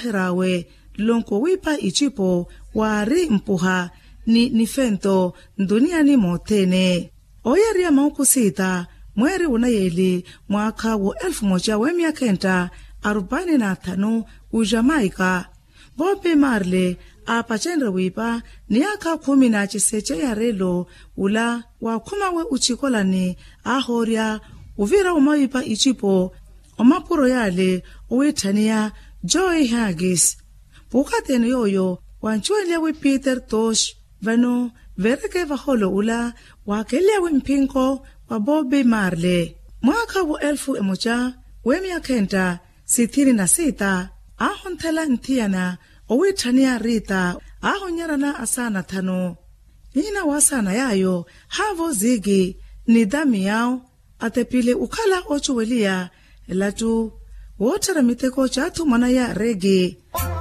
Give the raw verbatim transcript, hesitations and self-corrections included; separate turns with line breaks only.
herawe lonko wipa ichipo wari mpuha ni nifento duniani motene. Oyari ya mauku sita mweri unayeli mwaka wa elfu moja wa mia kenda arubani na tano ujamaika. Bobi Marley apachendra wipa ni aka kumi na chiseche ya relo ula wa kumawe uchikolani ahoria uvira umawipa ichipo omapuro yale uitania Joy Haggis. Pukatene yoyo wanchuelia wi Peter Tosh vano vereke vaholo ula wakelia wi mpinko wa Bobi Marley. Mwaka wa elfu emoja wemia kenda sitini na sita ahontela ntiana owitania Rita ahonyarana asana tano. Nina wasana yayo havo zigi ni dami yao atepile ukala ochuwelia elatu wotara miteko chatu mana ya regi.